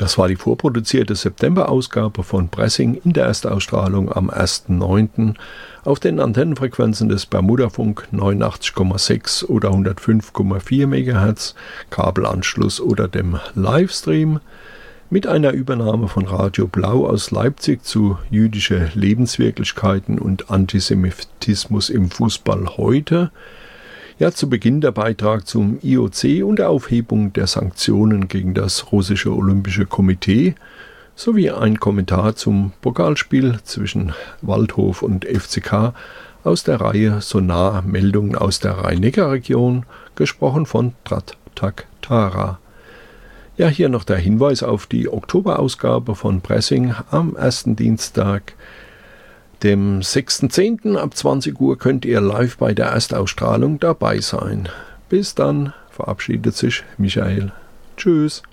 Das war die vorproduzierte September-Ausgabe von Pressing in der Erstausstrahlung am 1.9. auf den Antennenfrequenzen des Bermudafunk 89,6 oder 105,4 MHz, Kabelanschluss oder dem Livestream mit einer Übernahme von Radio Blau aus Leipzig zu jüdische Lebenswirklichkeiten und Antisemitismus im Fußball heute. Ja, zu Beginn der Beitrag zum IOC und der Aufhebung der Sanktionen gegen das russische Olympische Komitee sowie ein Kommentar zum Pokalspiel zwischen Waldhof und FCK aus der Reihe Sonar Meldungen aus der Rhein-Neckar-Region, gesprochen von Tratak Tara. Ja, hier noch der Hinweis auf die Oktoberausgabe von Pressing am ersten Dienstag, dem 6.10. ab 20 Uhr könnt ihr live bei der Erstausstrahlung dabei sein. Bis dann, verabschiedet sich Michael. Tschüss.